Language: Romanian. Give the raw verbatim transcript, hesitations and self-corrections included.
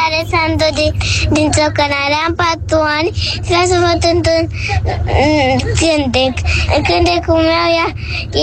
Alessandro din, din Țocanare, am patru ani și vreau să vă cânt un cântec. Cântecul meu e